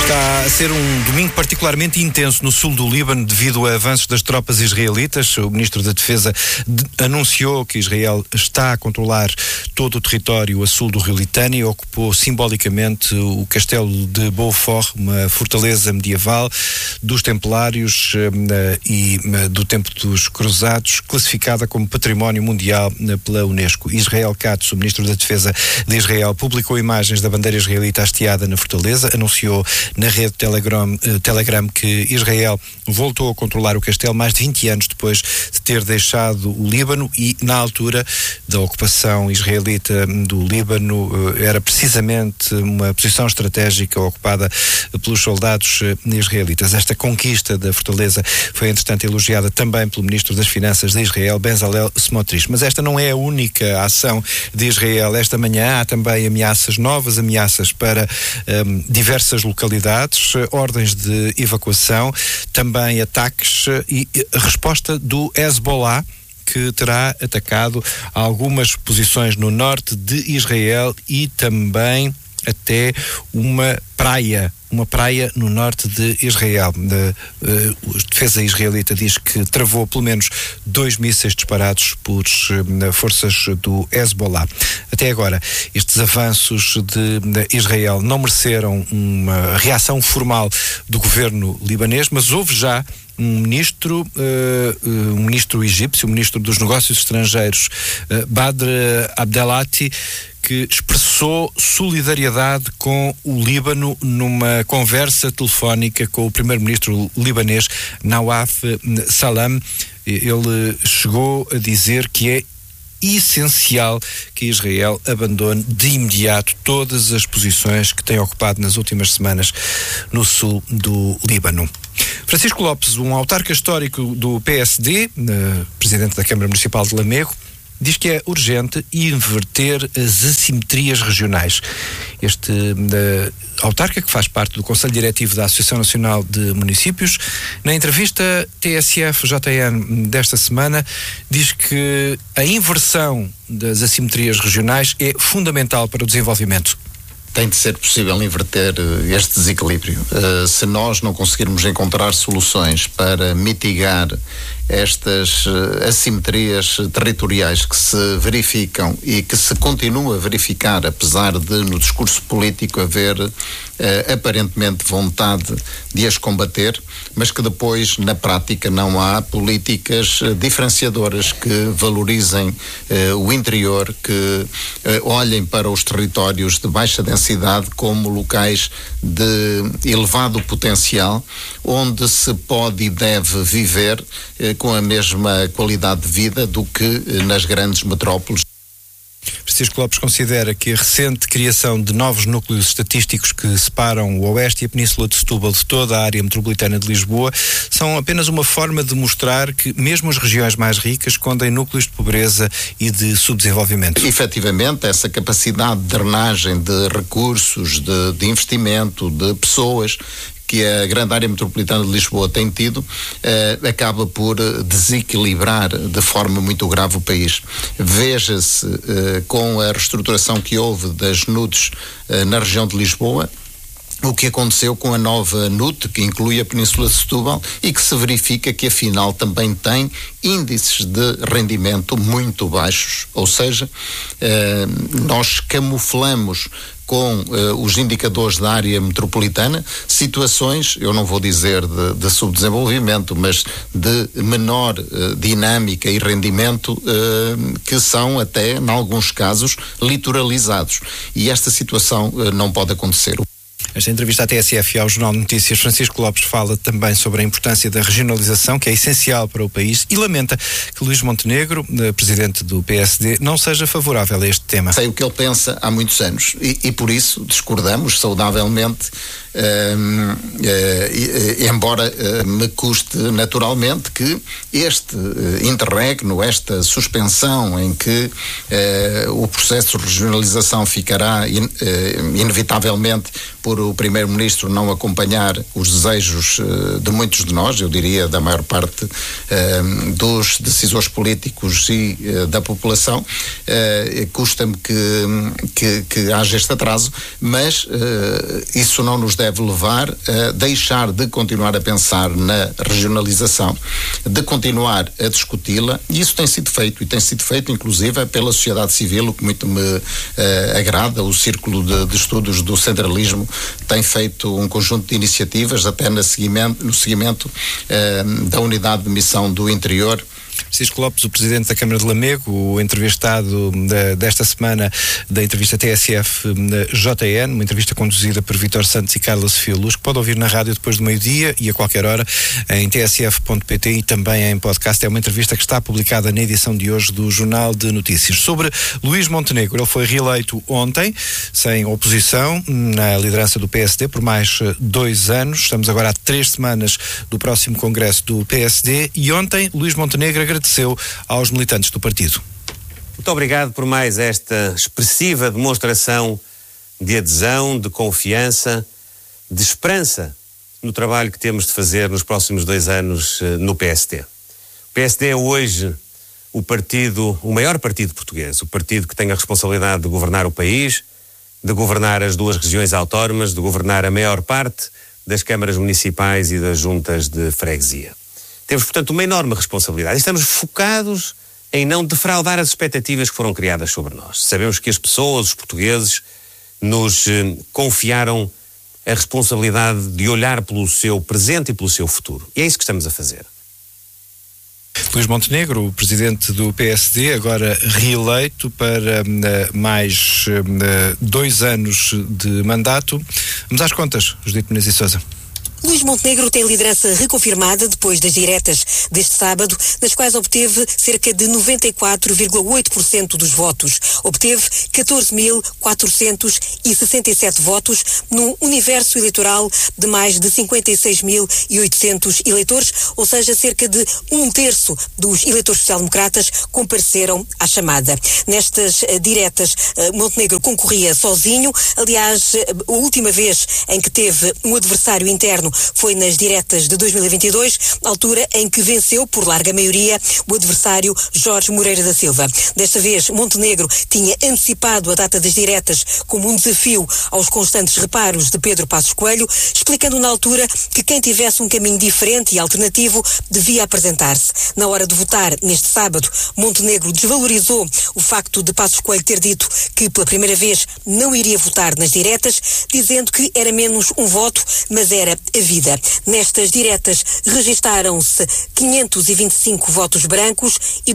Está a ser um domingo particularmente intenso no sul do Líbano devido a avanços das tropas israelitas. O Ministro da Defesa anunciou que Israel está a controlar todo o território a sul do rio Litani e ocupou simbolicamente o castelo de Beaufort, uma fortaleza medieval dos Templários e do tempo dos Cruzados, classificada como Património Mundial pela Unesco. Israel Katz, o Ministro da Defesa de Israel, publicou imagens da bandeira israelita hasteada na fortaleza, anunciou na rede Telegram que Israel voltou a controlar o castelo mais de 20 anos depois de ter deixado o Líbano, e na altura da ocupação israelita do Líbano era precisamente uma posição estratégica ocupada pelos soldados israelitas. Esta conquista da fortaleza foi entretanto elogiada também pelo Ministro das Finanças de Israel, Bezalel Smotrich. Mas esta não é a única ação de Israel. Esta manhã há também novas ameaças para diversas localidades, ordens de evacuação, também ataques e a resposta do Hezbollah, que terá atacado algumas posições no norte de Israel e também até uma praia no norte de Israel. A defesa israelita diz que travou pelo menos 2 mísseis disparados por forças do Hezbollah. Até agora, estes avanços de Israel não mereceram uma reação formal do governo libanês, mas houve já um ministro egípcio, o ministro dos Negócios Estrangeiros, Badr Abdelati, que expressou solidariedade com o Líbano numa conversa telefónica com o primeiro-ministro libanês Nawaf Salam. Ele chegou a dizer que é essencial que Israel abandone de imediato todas as posições que tem ocupado nas últimas semanas no sul do Líbano. Francisco Lopes, um autarca histórico do PSD, presidente da Câmara Municipal de Lamego, diz que é urgente inverter as assimetrias regionais. Este autarca, que faz parte do Conselho Diretivo da Associação Nacional de Municípios, na entrevista TSF-JN desta semana, diz que a inversão das assimetrias regionais é fundamental para o desenvolvimento. Tem de ser possível inverter este desequilíbrio. Se nós não conseguirmos encontrar soluções para mitigar estas assimetrias territoriais que se verificam e que se continua a verificar, apesar de no discurso político haver aparentemente vontade de as combater, mas que depois na prática não há políticas diferenciadoras que valorizem o interior, que olhem para os territórios de baixa densidade como locais de elevado potencial, onde se pode e deve viver com a mesma qualidade de vida do que nas grandes metrópoles. Francisco Lopes considera que a recente criação de novos núcleos estatísticos que separam o Oeste e a Península de Setúbal de toda a área metropolitana de Lisboa são apenas uma forma de mostrar que mesmo as regiões mais ricas escondem núcleos de pobreza e de subdesenvolvimento. Efetivamente, essa capacidade de drenagem de recursos, de investimento, de pessoas que a grande área metropolitana de Lisboa tem tido, acaba por desequilibrar de forma muito grave o país. Veja-se com a reestruturação que houve das NUTs na região de Lisboa, o que aconteceu com a nova NUT, que inclui a Península de Setúbal e que se verifica que afinal também tem índices de rendimento muito baixos, ou seja, nós camuflamos com os indicadores da área metropolitana situações, eu não vou dizer de subdesenvolvimento, mas de menor dinâmica e rendimento que são até, em alguns casos, litoralizados. E esta situação não pode acontecer. Esta entrevista à TSF e ao Jornal de Notícias, Francisco Lopes fala também sobre a importância da regionalização, que é essencial para o país, e lamenta que Luís Montenegro, presidente do PSD, não seja favorável a este tema. Sei o que ele pensa há muitos anos e por isso discordamos saudavelmente, embora me custe naturalmente que este interregno, esta suspensão em que o processo de regionalização ficará inevitavelmente por por o Primeiro-Ministro não acompanhar os desejos de muitos de nós, eu diria da maior parte dos decisores políticos e da população. Custa-me que haja este atraso, mas isso não nos deve levar a deixar de continuar a pensar na regionalização, de continuar a discuti-la, e isso tem sido feito, inclusive inclusive pela sociedade civil, o que muito me agrada. O Círculo de Estudos do Centralismo tem feito um conjunto de iniciativas até no seguimento da Unidade de Missão do Interior. Francisco Lopes, o Presidente da Câmara de Lamego, o entrevistado desta semana da entrevista TSF JN, uma entrevista conduzida por Vítor Santos e Carla Sofia Luz, que pode ouvir na rádio depois do meio-dia e a qualquer hora em tsf.pt e também em podcast. É uma entrevista que está publicada na edição de hoje do Jornal de Notícias. Sobre Luís Montenegro, ele foi reeleito ontem, sem oposição, na liderança do PSD por mais 2 anos. Estamos agora há 3 semanas do próximo congresso do PSD e ontem Luís Montenegro agradeceu aos militantes do partido. Muito obrigado por mais esta expressiva demonstração de adesão, de confiança, de esperança no trabalho que temos de fazer nos próximos 2 anos no PSD. O PSD é hoje o maior partido português, o partido que tem a responsabilidade de governar o país, de governar as 2 regiões autónomas, de governar a maior parte das câmaras municipais e das juntas de freguesia. Temos, portanto, uma enorme responsabilidade e estamos focados em não defraudar as expectativas que foram criadas sobre nós. Sabemos que as pessoas, os portugueses, nos confiaram a responsabilidade de olhar pelo seu presente e pelo seu futuro. E é isso que estamos a fazer. Luís Montenegro, o presidente do PSD, agora reeleito para mais 2 anos de mandato. Vamos às contas, Judite Menezes e Sousa. Luís Montenegro tem liderança reconfirmada depois das diretas deste sábado, nas quais obteve cerca de 94,8% dos votos. Obteve 14.467 votos num universo eleitoral de mais de 56.800 eleitores, ou seja, cerca de 1/3 dos eleitores social-democratas compareceram à chamada. Nestas diretas, Montenegro concorria sozinho. Aliás, a última vez em que teve um adversário interno foi nas diretas de 2022, altura em que venceu por larga maioria o adversário Jorge Moreira da Silva. Desta vez, Montenegro tinha antecipado a data das diretas como um desafio aos constantes reparos de Pedro Passos Coelho, explicando na altura que quem tivesse um caminho diferente e alternativo devia apresentar-se. Na hora de votar, neste sábado, Montenegro desvalorizou o facto de Passos Coelho ter dito que pela primeira vez não iria votar nas diretas, dizendo que era menos um voto, mas era a vida. Nestas diretas registaram-se 525 votos brancos e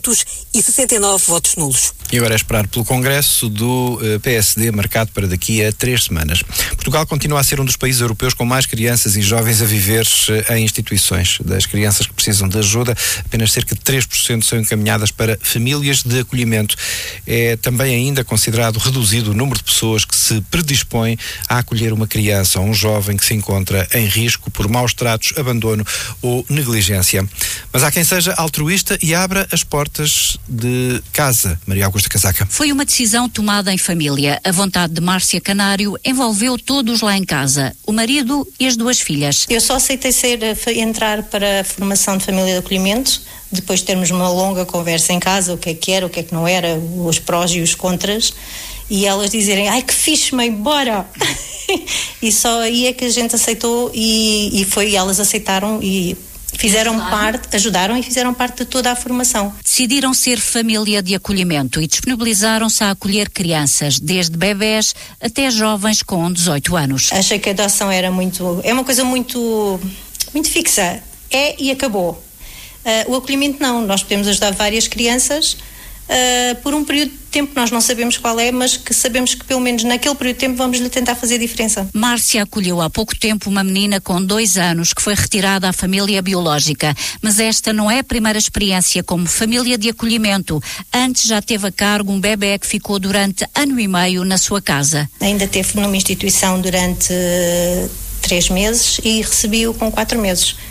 269 votos nulos. E agora é esperar pelo Congresso do PSD, marcado para daqui a 3 semanas. Portugal continua a ser um dos países europeus com mais crianças e jovens a viver em instituições. Das crianças que precisam de ajuda, apenas cerca de 3% são encaminhadas para famílias de acolhimento. É também ainda considerado reduzido o número de pessoas que se predispõem a acolher uma criança ou um jovem que se encontra em risco por maus tratos, abandono ou negligência. Mas há quem seja altruísta e abra as portas de casa. Maria Augusta Casaca. Foi uma decisão tomada em família. A vontade de Márcia Canário envolveu todos lá em casa, o marido e as 2 filhas. Eu só aceitei entrar para a formação de família de acolhimento, depois de termos uma longa conversa em casa, o que é que era, o que é que não era, os prós e os contras, e elas dizerem, ai que fixe, mãe, bora! E só aí é que a gente aceitou e elas aceitaram e ajudaram e fizeram parte de toda a formação. Decidiram ser família de acolhimento e disponibilizaram-se a acolher crianças, desde bebés até jovens com 18 anos. Achei que a adoção é uma coisa muito fixa, e acabou. O acolhimento não, nós podemos ajudar várias crianças por um período de tempo, nós não sabemos qual é, mas que sabemos que pelo menos naquele período de tempo vamos lhe tentar fazer diferença. Márcia acolheu há pouco tempo uma menina com 2 anos que foi retirada à família biológica, mas esta não é a primeira experiência como família de acolhimento. Antes já teve a cargo um bebé que ficou durante 1 ano e meio na sua casa. Ainda teve numa instituição durante 3 meses e recebi-o com 4 meses.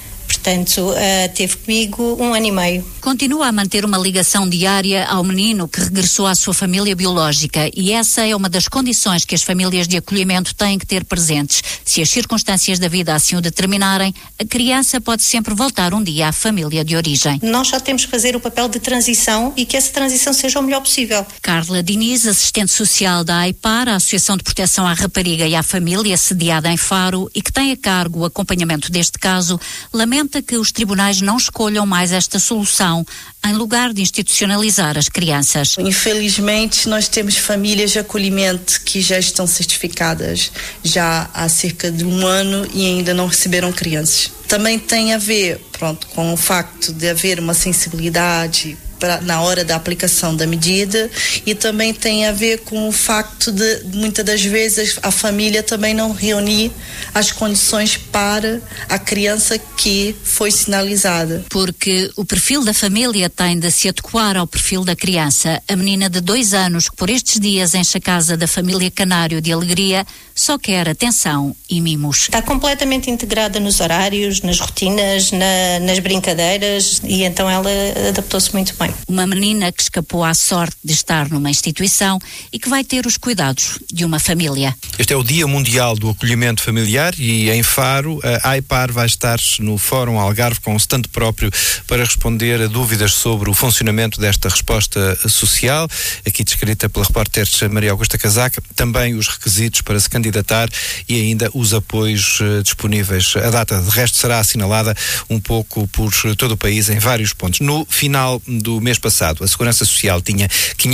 portanto teve comigo 1 ano e meio. Continua a manter uma ligação diária ao menino que regressou à sua família biológica, e essa é uma das condições que as famílias de acolhimento têm que ter presentes. Se as circunstâncias da vida assim o determinarem, a criança pode sempre voltar um dia à família de origem. Nós já temos que fazer o papel de transição e que essa transição seja o melhor possível. Carla Diniz, assistente social da AIPAR, a Associação de Proteção à Rapariga e à Família, sediada em Faro e que tem a cargo o acompanhamento deste caso, lamenta que os tribunais não escolham mais esta solução em lugar de institucionalizar as crianças. Infelizmente, nós temos famílias de acolhimento que já estão certificadas já há cerca de 1 ano e ainda não receberam crianças. Também tem a ver, com o facto de haver uma sensibilidade na hora da aplicação da medida, e também tem a ver com o facto de muitas das vezes a família também não reunir as condições para a criança que foi sinalizada. Porque o perfil da família tem de se adequar ao perfil da criança. A menina de 2 anos que por estes dias enche a casa da família Canário de alegria só quer atenção e mimos. Está completamente integrada nos horários, nas rotinas, nas brincadeiras, e então ela adaptou-se muito bem. Uma menina que escapou à sorte de estar numa instituição e que vai ter os cuidados de uma família. Este é o Dia Mundial do Acolhimento Familiar e em Faro a AIPAR vai estar no Fórum Algarve com um stand próprio para responder a dúvidas sobre o funcionamento desta resposta social, aqui descrita pela repórter Maria Augusta Casaca, também os requisitos para se candidatar e ainda os apoios disponíveis. A data de resto será assinalada um pouco por todo o país em vários pontos. No final do mês passado, a Segurança Social tinha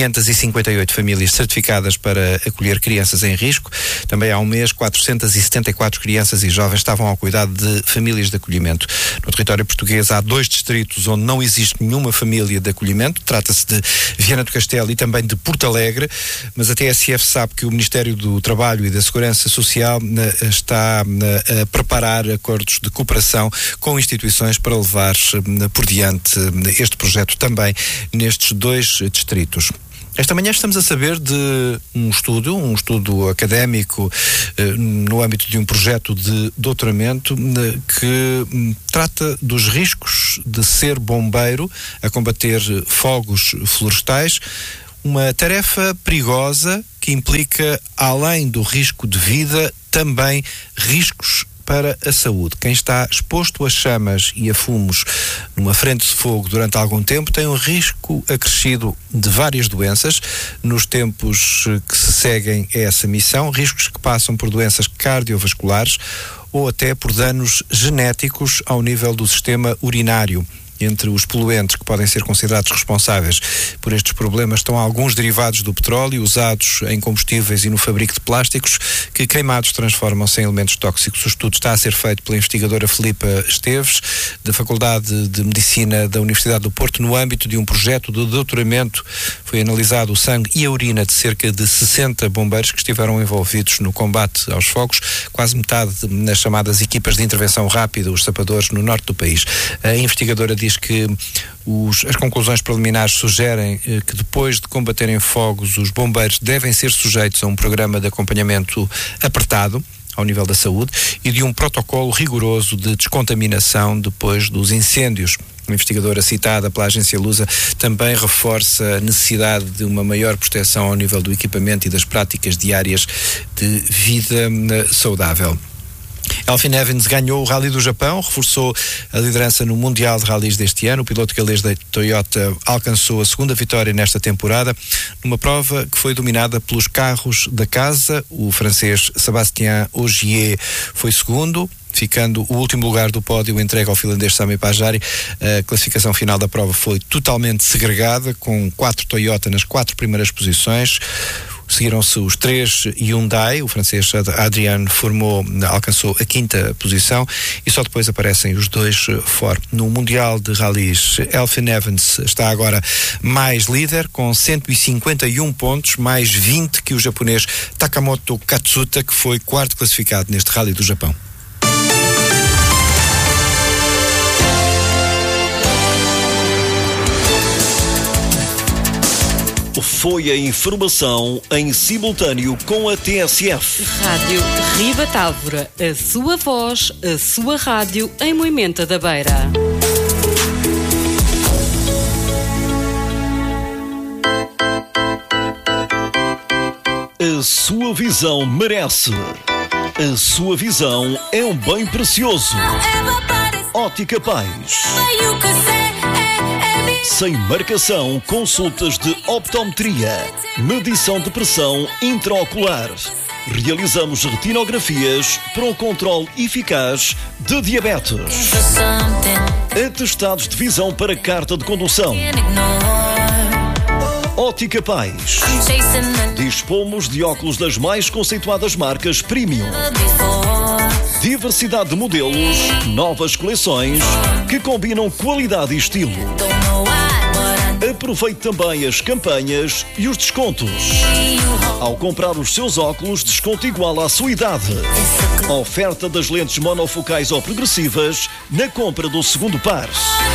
558 famílias certificadas para acolher crianças em risco. Também há um mês, 474 crianças e jovens estavam ao cuidado de famílias de acolhimento. No território português há 2 distritos onde não existe nenhuma família de acolhimento. Trata-se de Viana do Castelo e também de Porto Alegre, mas a TSF sabe que o Ministério do Trabalho e da Segurança Social está a preparar acordos de cooperação com instituições para levar por diante este projeto também nestes 2 distritos. Esta manhã estamos a saber de um estudo académico no âmbito de um projeto de doutoramento que trata dos riscos de ser bombeiro a combater fogos florestais, uma tarefa perigosa que implica, além do risco de vida, também riscos para a saúde. Quem está exposto a chamas e a fumos numa frente de fogo durante algum tempo tem um risco acrescido de várias doenças nos tempos que se seguem a essa missão, riscos que passam por doenças cardiovasculares ou até por danos genéticos ao nível do sistema urinário. Entre os poluentes que podem ser considerados responsáveis por estes problemas estão alguns derivados do petróleo usados em combustíveis e no fabrico de plásticos que, queimados, transformam-se em elementos tóxicos. O estudo está a ser feito pela investigadora Filipa Esteves, da Faculdade de Medicina da Universidade do Porto, no âmbito de um projeto de doutoramento. Foi analisado o sangue e a urina de cerca de 60 bombeiros que estiveram envolvidos no combate aos fogos, quase metade nas chamadas equipas de intervenção rápida, os sapadores, no norte do país. A investigadora diz que as conclusões preliminares sugerem que depois de combaterem fogos, os bombeiros devem ser sujeitos a um programa de acompanhamento apertado ao nível da saúde e de um protocolo rigoroso de descontaminação depois dos incêndios. A investigadora citada pela agência Lusa também reforça a necessidade de uma maior proteção ao nível do equipamento e das práticas diárias de vida saudável. Elfyn Evans ganhou o Rally do Japão, reforçou a liderança no Mundial de Rallys deste ano. O piloto galês da Toyota alcançou a 2ª vitória nesta temporada, numa prova que foi dominada pelos carros da casa. O francês Sébastien Ogier foi segundo, ficando o último lugar do pódio entregue ao finlandês Sami Pajari. A classificação final da prova foi totalmente segregada, com 4 Toyota nas 4 primeiras posições. Seguiram-se os 3 Hyundai, o francês Adrien Fourmaux alcançou a 5ª posição e só depois aparecem os 2 Ford. No Mundial de Rallys, Elfyn Evans está agora mais líder, com 151 pontos, mais 20 que o japonês Takamoto Katsuta, que foi 4º classificado neste Rally do Japão. foi a informação em simultâneo com a TSF. Rádio Riba Távora, a sua voz, a sua rádio em Moimenta da Beira. A sua visão merece. A sua visão é um bem precioso. Ótica Pais. Sem marcação, consultas de optometria, medição de pressão intraocular. Realizamos retinografias para um controle eficaz de diabetes. Atestados de visão para carta de condução. Ótica Pais. Dispomos de óculos das mais conceituadas marcas Premium. Diversidade de modelos, novas coleções que combinam qualidade e estilo. Aproveite também as campanhas e os descontos. Ao comprar os seus óculos, desconto igual à sua idade. Oferta das lentes monofocais ou progressivas na compra do segundo par.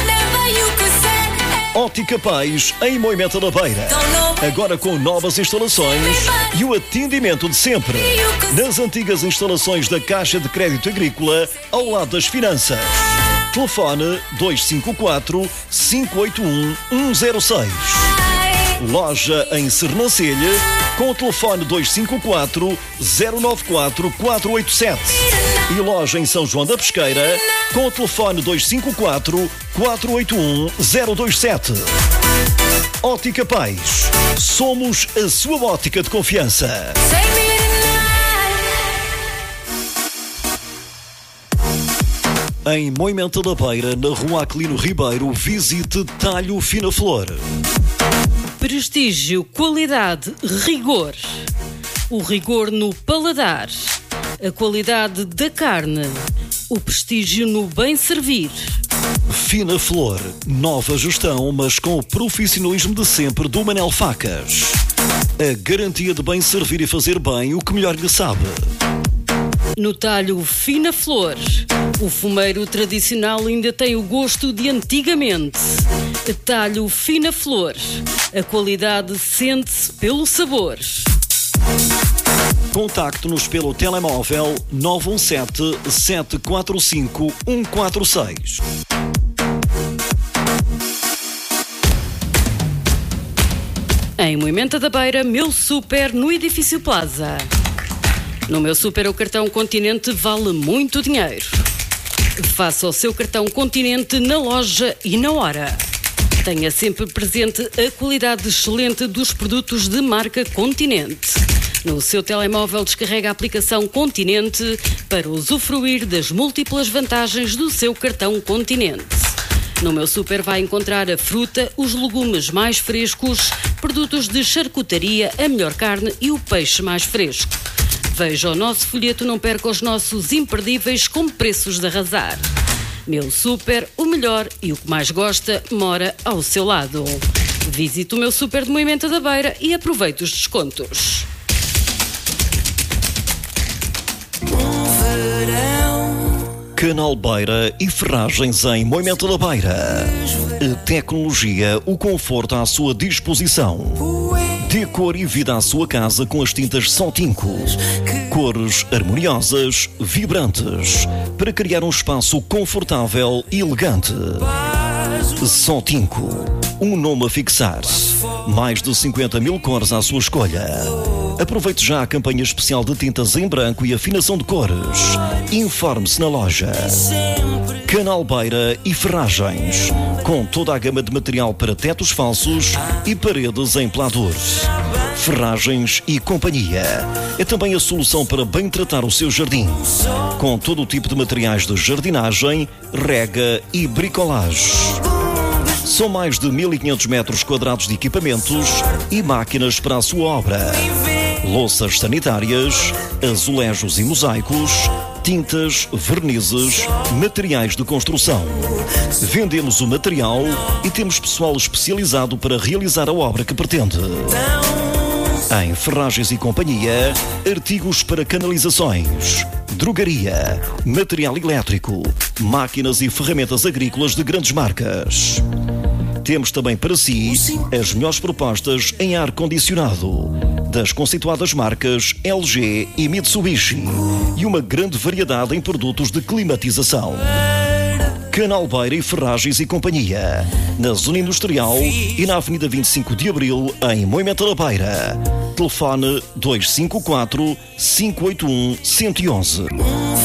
Ótica Pais, em Moimenta da Beira. Agora com novas instalações e o atendimento de sempre. Nas antigas instalações da Caixa de Crédito Agrícola, ao lado das finanças. Telefone 254-581-106. Loja em Sernancelha, com o telefone 254-094-487. E loja em São João da Pesqueira, com o telefone 254-481-027. Ótica Pais. Somos a sua ótica de confiança. Em Moimenta da Beira, na Rua Aquilino Ribeiro, visite Talho Fina Flor. Prestígio, qualidade, rigor. O rigor no paladar. A qualidade da carne. O prestígio no bem servir. Fina Flor, nova gestão, mas com o profissionalismo de sempre do Manel Facas. A garantia de bem servir e fazer bem o que melhor lhe sabe. No talho Fina Flor, o fumeiro tradicional ainda tem o gosto de antigamente. Talho Fina Flor, a qualidade sente-se pelo sabor. Contacte-nos pelo telemóvel 917-745-146. Em Moimenta da Beira, Meu Super no Edifício Plaza. No Meu Super, o cartão Continente vale muito dinheiro. Faça o seu cartão Continente na loja e na hora. Tenha sempre presente a qualidade excelente dos produtos de marca Continente. No seu telemóvel, descarrega a aplicação Continente para usufruir das múltiplas vantagens do seu cartão Continente. No Meu Super vai encontrar a fruta, os legumes mais frescos, produtos de charcutaria, a melhor carne e o peixe mais fresco. Veja o nosso folheto, não perca os nossos imperdíveis com preços de arrasar. Meu Super, o melhor e o que mais gosta mora ao seu lado. Visite o Meu Super de Moimenta da Beira e aproveite os descontos. Canal Beira e Ferragens em Moimenta da Beira. A tecnologia, o conforto à sua disposição. Dê cor e vida à sua casa com as tintas Sotinco. Cores harmoniosas, vibrantes, para criar um espaço confortável e elegante. Sotinco, um nome a fixar. Mais de 50 mil cores à sua escolha. Aproveite já a campanha especial de tintas em branco e afinação de cores. Informe-se na loja. Canal Beira e Ferragens, com toda a gama de material para tetos falsos e paredes em pladur. Ferragens e Companhia é também a solução para bem tratar o seu jardim, com todo o tipo de materiais de jardinagem, rega e bricolagem. São mais de 1.500 metros quadrados de equipamentos e máquinas para a sua obra. Louças sanitárias, azulejos e mosaicos, tintas, vernizes, materiais de construção. Vendemos o material e temos pessoal especializado para realizar a obra que pretende. Em Ferragens e Companhia, artigos para canalizações, drogaria, material elétrico, máquinas e ferramentas agrícolas de grandes marcas. Temos também para si as melhores propostas em ar-condicionado das conceituadas marcas LG e Mitsubishi e uma grande variedade em produtos de climatização. Canal Beira e Ferragens e Companhia, na Zona Industrial e na Avenida 25 de Abril, em Moimenta da Beira. Telefone 254 581 111.